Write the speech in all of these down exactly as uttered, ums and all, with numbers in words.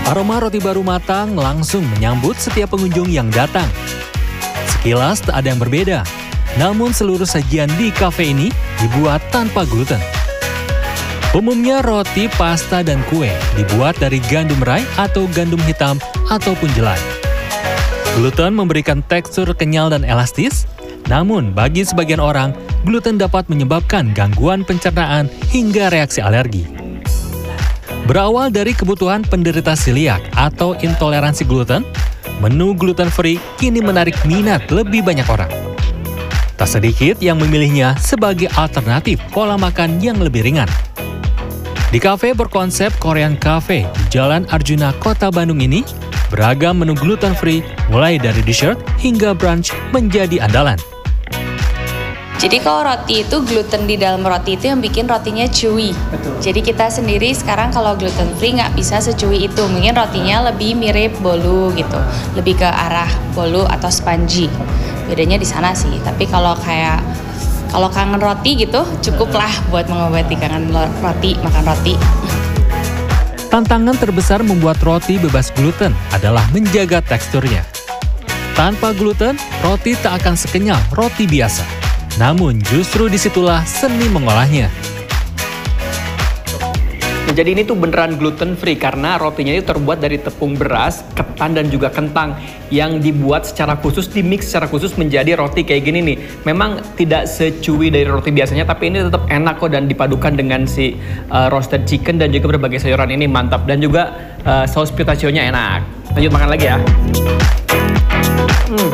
Aroma roti baru matang langsung menyambut setiap pengunjung yang datang. Sekilas tak ada yang berbeda, namun seluruh sajian di kafe ini dibuat tanpa gluten. Umumnya roti, pasta, dan kue dibuat dari gandum rai atau gandum hitam ataupun jelai. Gluten memberikan tekstur kenyal dan elastis, namun bagi sebagian orang, gluten dapat menyebabkan gangguan pencernaan hingga reaksi alergi. Berawal dari kebutuhan penderita seliak atau intoleransi gluten, menu gluten-free kini menarik minat lebih banyak orang. Tak sedikit yang memilihnya sebagai alternatif pola makan yang lebih ringan. Di kafe berkonsep Korean Cafe di Jalan Arjuna, Kota Bandung ini, beragam menu gluten-free mulai dari dessert hingga brunch menjadi andalan. Jadi kalau roti itu, gluten di dalam roti itu yang bikin rotinya chewy. Betul. Jadi kita sendiri sekarang kalau gluten free nggak bisa sechewy itu. Mungkin rotinya lebih mirip bolu gitu, lebih ke arah bolu atau spongy. Bedanya di sana sih. Tapi kalau kayak kalau kangen roti gitu, cukuplah buat mengobati kangen roti, makan roti. Tantangan terbesar membuat roti bebas gluten adalah menjaga teksturnya. Tanpa gluten, roti tak akan sekenyal roti biasa. Namun justru disitulah seni mengolahnya. Jadi ini tuh beneran gluten free karena rotinya itu terbuat dari tepung beras, ketan, dan juga kentang yang dibuat secara khusus, dimix secara khusus menjadi roti kayak gini nih. Memang tidak secuwi dari roti biasanya, tapi ini tetap enak kok dan dipadukan dengan si uh, roasted chicken dan juga berbagai sayuran ini mantap. Dan juga uh, saus pistachio-nya enak. Lanjut makan lagi ya. Hmm.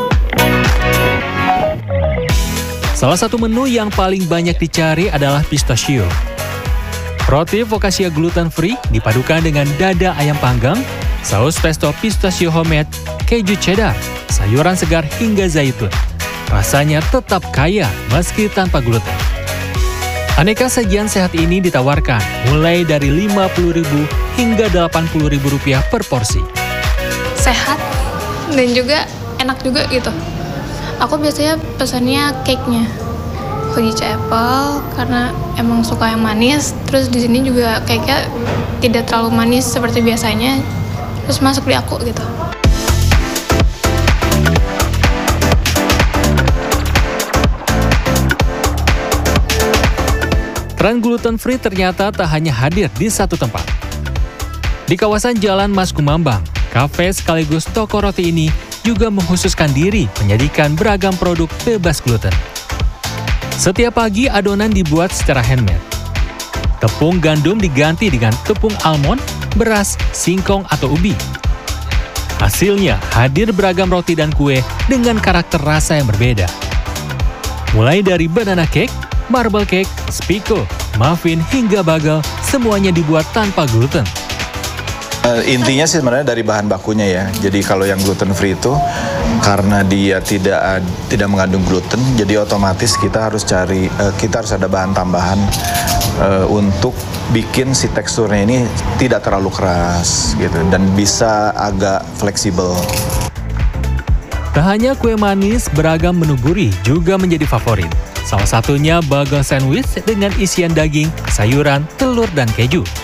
Salah satu menu yang paling banyak dicari adalah pistachio. Roti focaccia gluten-free dipadukan dengan dada ayam panggang, saus pesto pistachio homemade, keju cheddar, sayuran segar hingga zaitun. Rasanya tetap kaya meski tanpa gluten. Aneka sajian sehat ini ditawarkan mulai dari lima puluh ribu rupiah hingga delapan puluh ribu rupiah per porsi. Sehat dan juga enak juga gitu. Aku biasanya pesannya cake-nya Fujicha apple karena emang suka yang manis. Terus di sini juga cake-nya tidak terlalu manis seperti biasanya. Terus masuk di aku gitu. Tren gluten free ternyata tak hanya hadir di satu tempat. Di kawasan Jalan Mas Kumambang, kafe sekaligus toko roti ini juga mengkhususkan diri menyajikan beragam produk bebas gluten. Setiap pagi adonan dibuat secara handmade. Tepung gandum diganti dengan tepung almond, beras, singkong atau ubi. Hasilnya hadir beragam roti dan kue dengan karakter rasa yang berbeda. Mulai dari banana cake, marble cake, spiko, muffin hingga bagel, semuanya dibuat tanpa gluten. Uh, intinya sih sebenarnya dari bahan bakunya ya. Jadi kalau yang gluten free itu karena dia tidak uh, tidak mengandung gluten, jadi otomatis kita harus cari uh, kita harus ada bahan tambahan uh, untuk bikin si teksturnya ini tidak terlalu keras gitu dan bisa agak fleksibel. Tak hanya kue manis, beragam menu gurih juga menjadi favorit. Salah satunya bagel sandwich dengan isian daging, sayuran, telur, dan keju.